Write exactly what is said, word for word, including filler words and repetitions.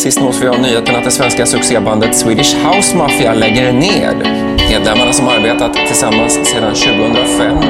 Sist nås vi av nyheten att det svenska succébandet Swedish House Mafia lägger ner. Medlemmarna som arbetat tillsammans sedan tjugohundrafem